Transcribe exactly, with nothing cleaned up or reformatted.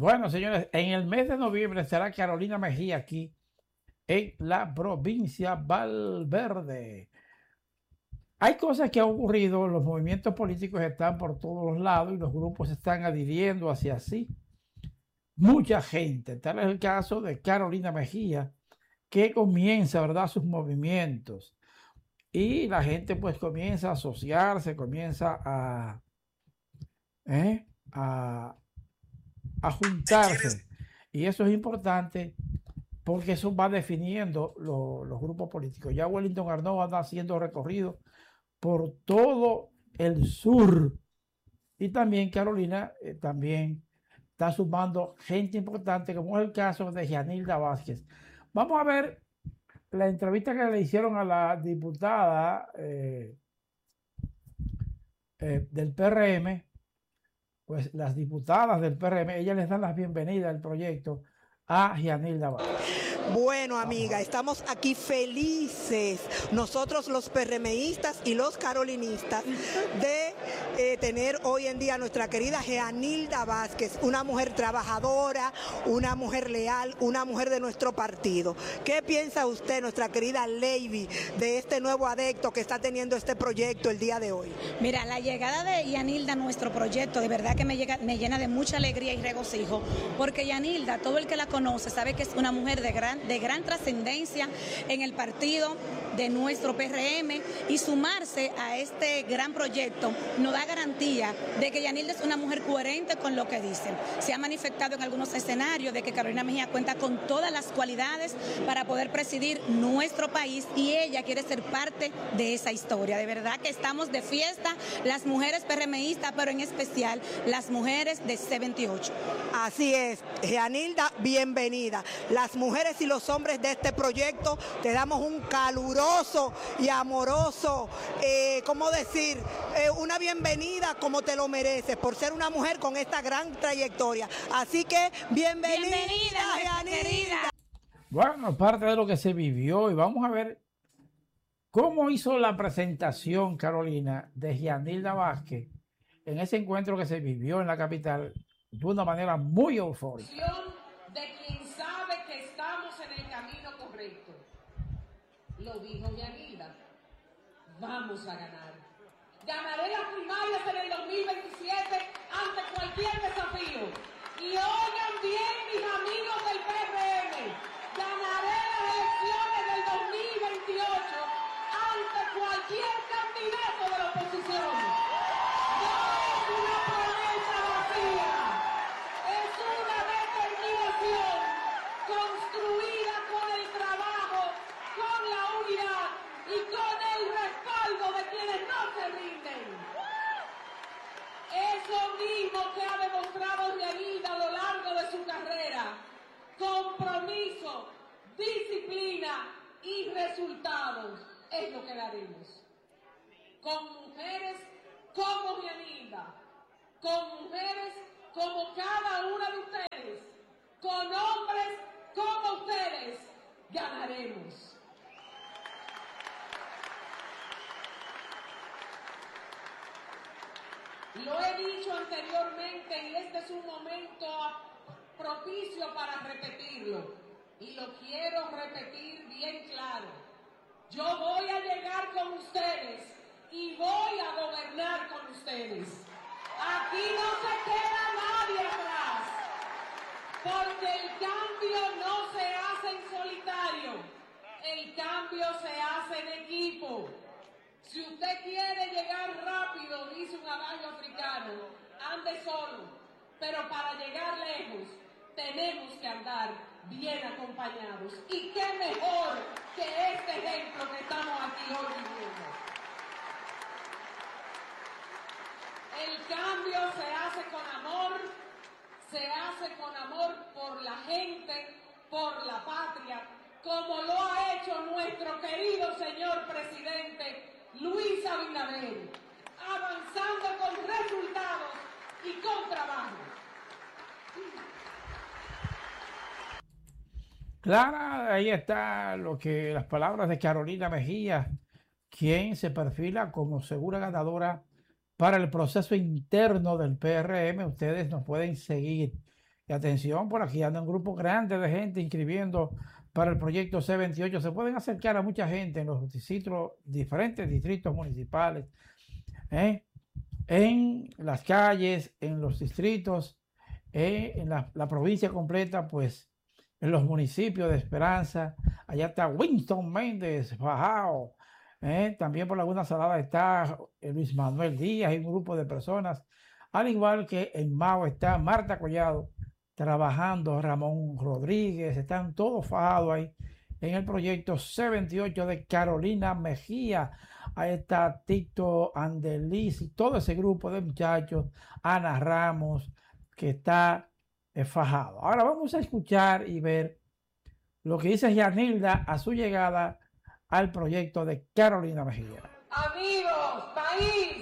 Bueno, señores, en el mes de noviembre estará Carolina Mejía aquí en la provincia Valverde. Hay cosas que han ocurrido, los movimientos políticos están por todos los lados y los grupos se están adhiriendo hacia sí. Mucha gente, tal es el caso de Carolina Mejía, que comienza, ¿verdad?, sus movimientos. Y la gente pues comienza a asociarse, comienza a, ¿eh? a, a juntarse. Y eso es importante porque eso va definiendo lo, los grupos políticos. Ya Wellington Arnaud anda haciendo recorrido por todo el sur. Y también Carolina eh, también está sumando gente importante, como es el caso de Yanilda Vázquez. Vamos a ver la entrevista que le hicieron a la diputada eh, eh, del P R M. Pues las diputadas del P R M, ellas les dan las bienvenidas al proyecto a Yanilda Vázquez. Bueno, amiga, estamos aquí felices, nosotros los PRMistas y los carolinistas, de eh, tener hoy en día a nuestra querida Yanilda Vázquez, una mujer trabajadora, una mujer leal, una mujer de nuestro partido. ¿Qué piensa usted, nuestra querida Lady, de este nuevo adepto que está teniendo este proyecto el día de hoy? Mira, la llegada de Yanilda a nuestro proyecto de verdad que me, llega, me llena de mucha alegría y regocijo, porque Yanilda, todo el que la conoce sabe que es una mujer de gran de gran trascendencia en el partido de nuestro P R M, y sumarse a este gran proyecto nos da garantía de que Yanilda es una mujer coherente con lo que dice. Se ha manifestado en algunos escenarios de que Carolina Mejía cuenta con todas las cualidades para poder presidir nuestro país y ella quiere ser parte de esa historia. De verdad que estamos de fiesta, las mujeres PRMistas, pero en especial las mujeres de C veintiocho. Así es, Yanilda, bienvenida. Las mujeres y los hombres de este proyecto te damos un caluroso y amoroso, eh, ¿cómo decir? Eh, una bienvenida como te lo mereces, por ser una mujer con esta gran trayectoria. Así que, bienvenida, bienvenida Yanilda. Bueno, parte de lo que se vivió, y vamos a ver cómo hizo la presentación Carolina de Yanilda Vázquez en ese encuentro que se vivió en la capital de una manera muy eufórica. De quien sabe que estamos en el camino correcto. Lo dijo Yanilda. Vamos a ganar. Ganaré las primarias en el dos mil veintisiete ante cualquier desafío. Y oigan bien, mis amigos del P R M, ganaré las elecciones del dos mil veintiocho ante cualquier candidato de la oposición. No es una promesa vacía, es una determinación construida con el trabajo, con la unidad y con el respaldo de quienes no se rinden. Eso mismo que ha demostrado Yanilda a lo largo de su carrera: compromiso, disciplina y resultados, es lo que daremos. Con mujeres como Yanilda, con mujeres como cada una de ustedes, con hombres como ustedes, ganaremos. Lo he dicho anteriormente y este es un momento propicio para repetirlo. Y lo quiero repetir bien claro. Yo voy a llegar con ustedes y voy a gobernar con ustedes. Aquí no se queda nadie atrás. Porque el cambio no se hace en solitario. El cambio se hace en equipo. Si usted quiere llegar rápido, dice un adagio africano, ande solo, pero para llegar lejos tenemos que andar bien acompañados. Y qué mejor que este ejemplo que estamos aquí hoy viviendo. El cambio se hace con amor, se hace con amor por la gente, por la patria, como lo ha hecho nuestro querido señor presidente Luis Abinader, avanzando con resultados y con trabajo. Clara, ahí está lo que las palabras de Carolina Mejía, quien se perfila como segura ganadora para el proceso interno del P R M. Ustedes nos pueden seguir Y atención, por aquí anda un grupo grande de gente inscribiendo para el proyecto C veintiocho. Se pueden acercar a mucha gente en los distritos, diferentes distritos municipales, ¿eh? En las calles, en los distritos, ¿eh? En la, la provincia completa, pues en los municipios de Esperanza. Allá está Winston Méndez, Fajao. ¿eh? También por Laguna Salada está Luis Manuel Díaz y un grupo de personas. Al igual que en Mao está Marta Collado trabajando, Ramón Rodríguez, están todos fajados ahí en el proyecto C veintiocho de Carolina Mejía. Ahí está Tito Andeliz y todo ese grupo de muchachos, Ana Ramos, que está eh, fajado. Ahora vamos a escuchar y ver lo que dice Yanilda a su llegada al proyecto de Carolina Mejía. Amigos, país,